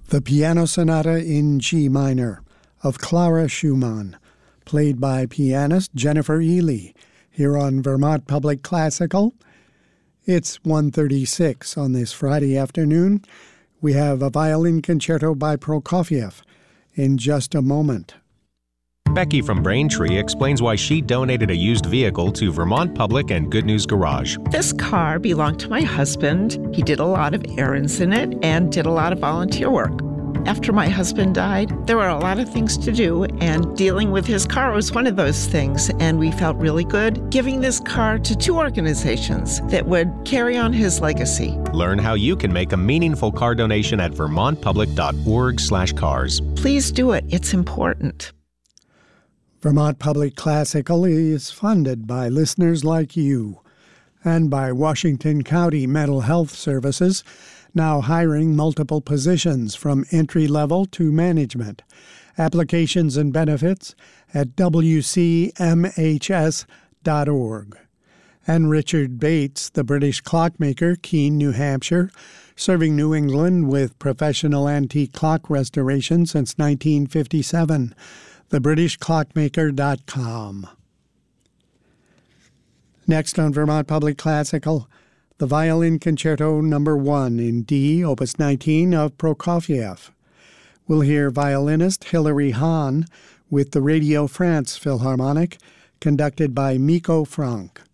The Piano Sonata in G minor of Clara Schumann, played by pianist Jennifer Ely, here on Vermont Public Classical. It's 1:36 on this Friday afternoon. We have a violin concerto by Prokofiev in just a moment. Becky from Braintree explains why she donated a used vehicle to Vermont Public and Good News Garage. This car belonged to my husband. He did a lot of errands in it and did a lot of volunteer work. After my husband died, there were a lot of things to do, and dealing with his car was one of those things, and we felt really good giving this car to two organizations that would carry on his legacy. Learn how you can make a meaningful car donation at vermontpublic.org/cars. Please do it. It's important. Vermont Public Classical is funded by listeners like you and by Washington County Mental Health Services, now hiring multiple positions from entry-level to management. Applications and benefits at wcmhs.org. And Richard Bates, the British clockmaker, Keene, New Hampshire, serving New England with professional antique clock restoration since 1957. thebritishclockmaker.com. Next on Vermont Public Classical, the Violin Concerto No. 1 in D, Opus 19 of Prokofiev. We'll hear violinist Hilary Hahn with the Radio France Philharmonic, conducted by Miko Frank.